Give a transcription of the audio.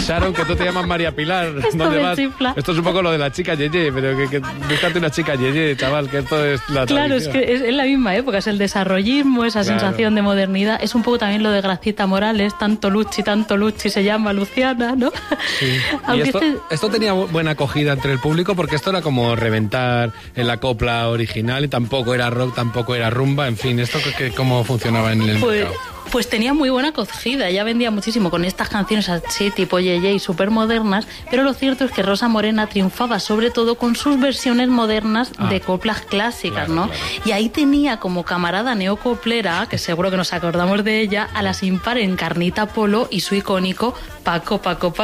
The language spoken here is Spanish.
Sharon, que tú te llamas María Pilar. Esto ¿Dónde me vas? chifla. Esto es un poco lo de la chica Yeye, pero que búscate una chica Yeye, chaval, que esto es la Claro, tradición. es que es la misma época, es el desarrollismo, esa sensación de modernidad. Es un poco también lo de Gracita Morales, tanto Luchi se llama Luciana, ¿no? Sí. Y Aunque esto tenía buena acogida entre el público, porque esto era como reventar en la copla original y tampoco era rock, tampoco era rumba, en fin, esto cómo funcionaba en el mercado. Pues tenía muy buena acogida, ya vendía muchísimo con estas canciones así tipo Yeye y súper modernas, pero lo cierto es que Rosa Morena triunfaba sobre todo con sus versiones modernas de coplas clásicas, ¿no? Claro. Y ahí tenía como camarada neocoplera, que seguro que nos acordamos de ella, a la sin par Encarnita Polo y su icónico Paco.